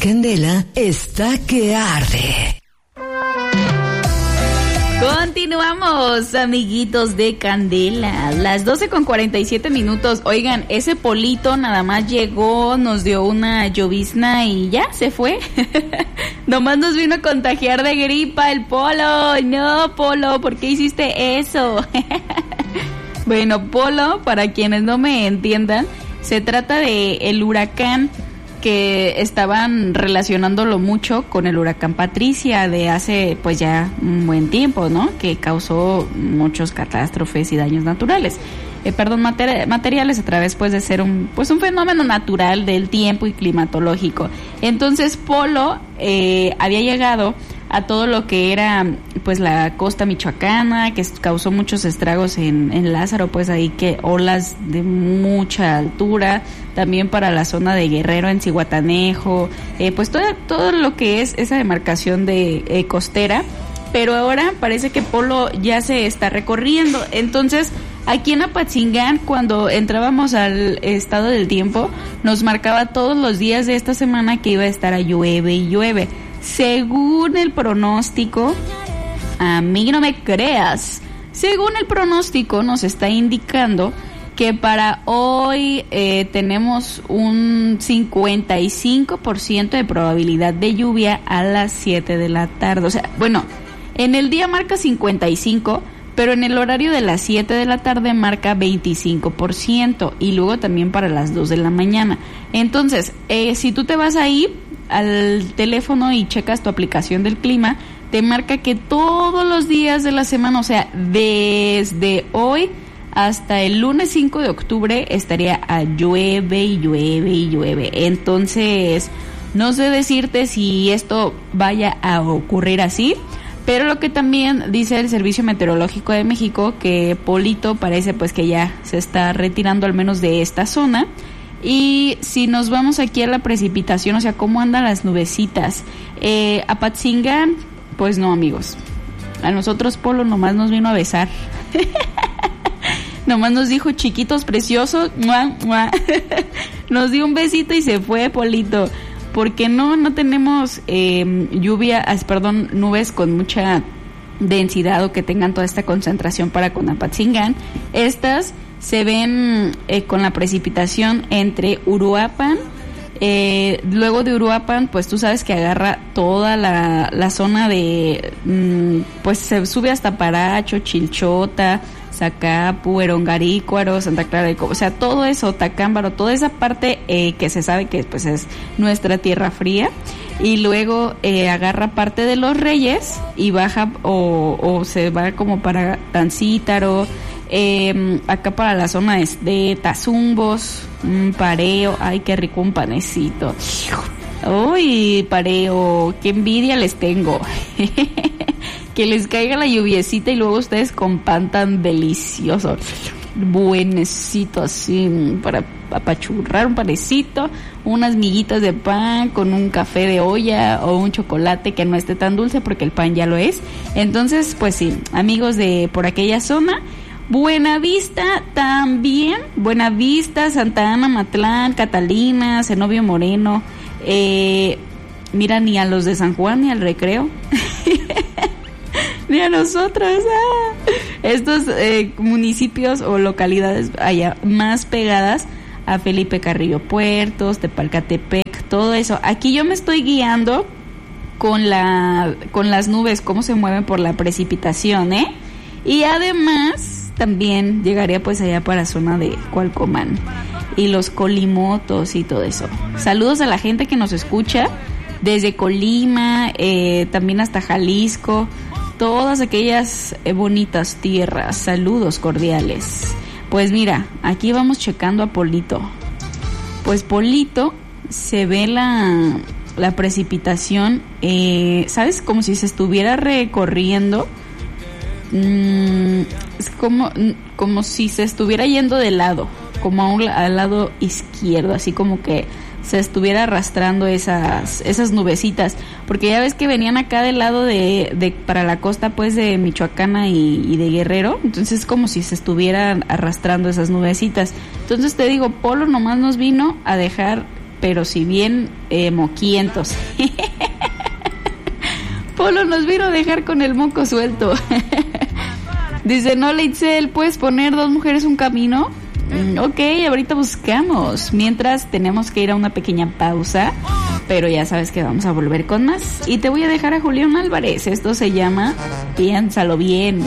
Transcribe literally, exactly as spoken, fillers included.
Candela está que arde. Continuamos, amiguitos de Candela, las doce con cuarenta y siete minutos. Oigan, ese Polito nada más llegó, nos dio una llovizna y ya se fue. Nomás nos vino a contagiar de gripa el Polo. No, Polo, ¿por qué hiciste eso? Bueno, Polo, para quienes no me entiendan, se trata de el huracán que estaban relacionándolo mucho con el huracán Patricia de hace pues ya un buen tiempo, ¿no? Que causó muchos catástrofes y daños naturales. Eh, perdón, mater- materiales a través pues de ser un pues un fenómeno natural del tiempo y climatológico. Entonces Polo eh, había llegado a todo lo que era pues la costa michoacana, que causó muchos estragos en, en Lázaro, pues ahí que olas de mucha altura, también para la zona de Guerrero en Zihuatanejo, eh, pues todo, todo lo que es esa demarcación de eh, costera, pero ahora parece que Polo ya se está recorriendo. Entonces aquí en Apatzingán, cuando entrábamos al estado del tiempo, nos marcaba todos los días de esta semana que iba a estar a llueve y llueve. Según el pronóstico, a mí no me creas, según el pronóstico nos está indicando que para hoy eh, tenemos un cincuenta y cinco por ciento de probabilidad de lluvia a las siete de la tarde. O sea, bueno, en el día marca cincuenta y cinco, pero en el horario de las siete de la tarde marca veinticinco por ciento y luego también para las dos de la mañana. Entonces, eh, si tú te vas ahí al teléfono y checas tu aplicación del clima, te marca que todos los días de la semana, o sea, desde hoy hasta el lunes cinco de octubre estaría a llueve y llueve y llueve. Entonces, no sé decirte si esto vaya a ocurrir así, pero lo que también dice el Servicio Meteorológico de México, que Polito parece pues que ya se está retirando al menos de esta zona. Y si nos vamos aquí a la precipitación, o sea, ¿cómo andan las nubecitas? Eh, Apatzingán, pues no, amigos. A nosotros Polo nomás nos vino a besar. Nomás nos dijo chiquitos preciosos. ¡Mua, mua! Nos dio un besito y se fue, Polito. Porque no, no tenemos eh, lluvia, perdón, nubes con mucha densidad o que tengan toda esta concentración para con Apatzingán. Estas se ven eh, con la precipitación entre Uruapan, eh, luego de Uruapan, pues tú sabes que agarra toda la, la zona de, mmm, pues se sube hasta Paracho, Chilchota, Zacapu, Erongarícuaro, Santa Clara de Cobo, o sea, todo eso, Tacámbaro, toda esa parte eh, que se sabe que pues es nuestra tierra fría, y luego eh, agarra parte de Los Reyes y baja o, o se va como para Tancítaro, eh, acá para la zona de, de Tazumbos, un Pareo, ay qué rico un panecito, uy, Pareo, qué envidia les tengo. Que les caiga la lluviecita y luego ustedes con pan tan delicioso, buenecito así, para apachurrar un panecito, unas miguitas de pan con un café de olla o un chocolate que no esté tan dulce porque el pan ya lo es. Entonces, pues sí, amigos de por aquella zona, Buenavista también, Buenavista, Santa Ana, Matlán, Catalina, Zenobio Moreno, eh, mira, ni a los de San Juan ni al Recreo. Ni a nosotros, ah. Estos eh, municipios o localidades allá más pegadas a Felipe Carrillo Puertos, Tepalcatepec, todo eso. Aquí yo me estoy guiando con la con las nubes, cómo se mueven por la precipitación, ¿eh? Y además también llegaría pues allá para la zona de Cualcomán y los Colimotos y todo eso. Saludos a la gente que nos escucha desde Colima, eh, también hasta Jalisco, todas aquellas eh, bonitas tierras. Saludos cordiales. Pues mira, aquí vamos checando a Polito. Pues Polito se ve la, la precipitación, eh, ¿sabes? Como si se estuviera recorriendo. Mm, es como, como si se estuviera yendo de lado, como a un, al lado izquierdo, así como que se estuviera arrastrando esas esas nubecitas, porque ya ves que venían acá del lado de, de para la costa pues de Michoacana y, y de Guerrero, entonces es como si se estuvieran arrastrando esas nubecitas. Entonces te digo, Polo nomás nos vino a dejar pero si bien eh, moquientos. Polo nos vino a dejar con el moco suelto. Dice, no, Leitzel, ¿puedes poner Dos Mujeres Un Camino? Mm, ok, ahorita buscamos. Mientras tenemos que ir a una pequeña pausa, pero ya sabes que vamos a volver con más. Y te voy a dejar a Julián Álvarez. Esto se llama Piénsalo Bien.